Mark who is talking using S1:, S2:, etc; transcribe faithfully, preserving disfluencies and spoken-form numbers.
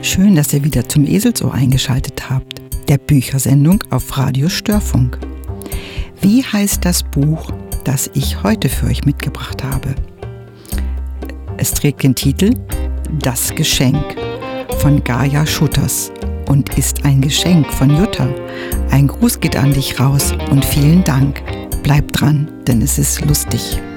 S1: Schön, dass ihr wieder zum Eselsohr eingeschaltet habt, der Büchersendung auf Radio Störfunk. Wie heißt das Buch, das ich heute für euch mitgebracht habe? Es trägt den Titel Das Geschenk von Gaja Schutters und ist ein Geschenk von Jutta. Ein Gruß geht an dich raus und vielen Dank. Bleib dran, denn es ist lustig.